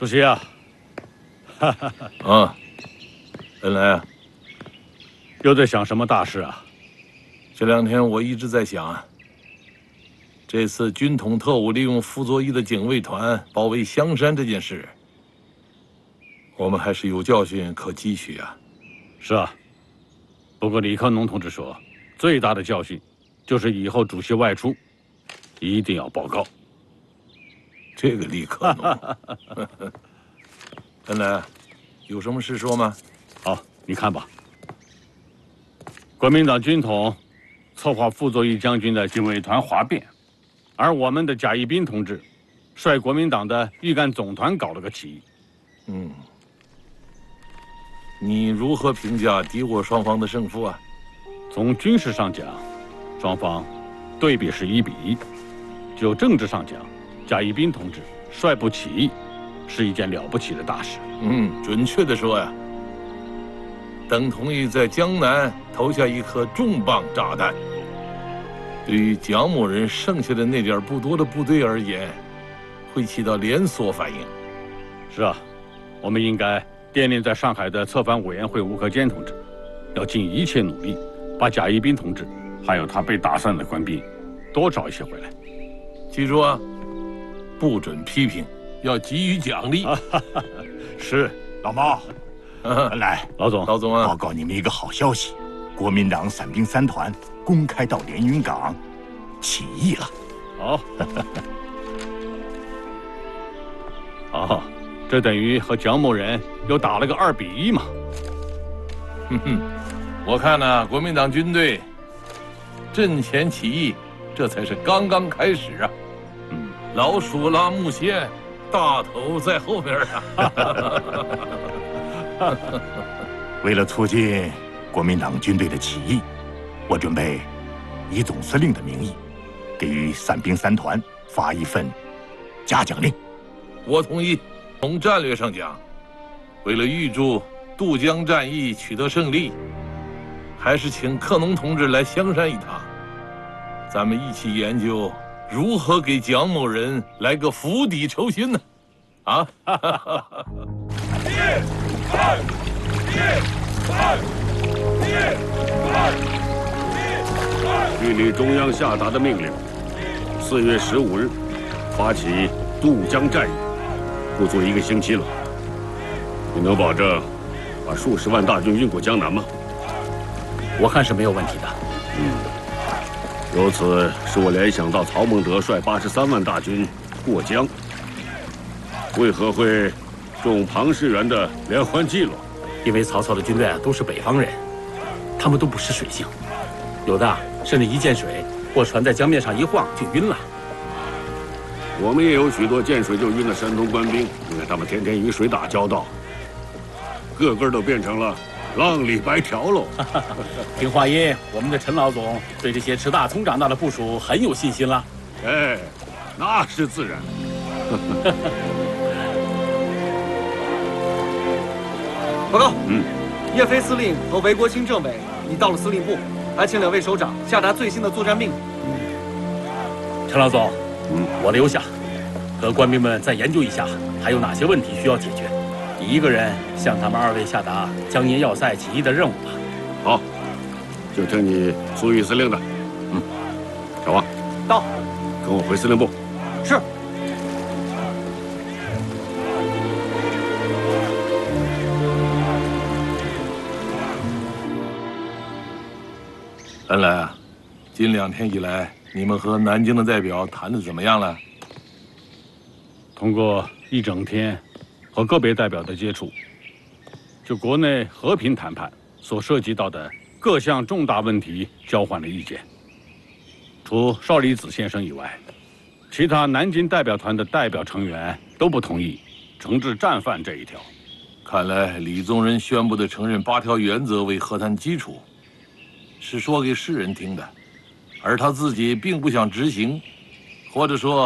主席啊， 恩来啊， 又在想什么大事啊？ 这2天我一直在想啊，这次军统特务利用傅作义的警卫团包围香山这件事，我们还是有教训可汲取啊。 是啊，不过李克农同志说，最大的教训就是以后主席外出一定要报告。 这个李克农，恩来，有什么事说吗？ 好，你看吧。国民党军统策划傅作义将军的警卫团哗变，而我们的贾义斌同志率国民党的预干总团搞了个起义。 你如何评价敌我双方的胜负啊？ 从军事上讲，双方对比是1比1；就政治上讲，贾义斌同志率部起义是一件了不起的大事。 准确的说呀，等同于在江南投下一颗重磅炸弹。对于蒋某人剩下的那点不多的部队而言，会起到连锁反应。 是啊，我们应该惦念在上海的策反委员会吴克坚同志，要尽一切努力，把贾义斌同志还有他被打散的官兵多找一些回来。 记住啊，不准批评，要给予奖励。 是， 老毛，来， 老总， 啊， 报告你们一个好消息，国民党伞兵3团公开到连云港起义了。 好，哦，这等于和蒋某人又打了个2比1嘛。 我看呢，国民党军队阵前起义，这才是刚刚开始啊。老鼠拉木线，大头在后面啊。 为了促进国民党军队的起义，我准备以总司令的名义，给予伞兵3团发一份嘉奖令。 我同意。从战略上讲，为了预祝渡江战役取得胜利，还是请克农同志来香山一趟，咱们一起研究如何给蒋某人来个釜底抽薪呢？啊！ 据你中央下达的命令，4月15日发起渡江战役，不足1个星期了。你能保证把数十万大军运过江南吗？ 我看是没有问题的。 由此使我联想到曹孟德率83万大军过江，为何会中庞士元的连环计了？ 因为曹操的军队都是北方人，他们都不识水性，有的甚至一见水或船在江面上一晃就晕了。 我们也有许多见水就晕的山东官兵，你看他们天天与水打交道，个个都变成了浪里白条喽。 听话音，我们的陈老总对这些吃大葱长大的部属很有信心了。 哎，那是自然。 报告，叶飞司令和韦国清政委已到了司令部，还请2位首长下达最新的作战命令。 陈老总，我留下，和官兵们再研究一下，还有哪些问题需要解决。你一个人向他们2位下达江阴要塞起义的任务吧。 好，就听你苏玉司令的。小王， 到， 跟我回司令部。 是。 恩来啊，近2天以来，你们和南京的代表谈得怎么样了？ 通过1整天和个别代表的接触，就国内和平谈判所涉及到的各项重大问题交换了意见。除邵礼子先生以外，其他南京代表团的代表成员都不同意惩治战犯这一条。 看来李宗仁宣布的承认8条原则为和谈基础，是说给世人听的，而他自己并不想执行，或者说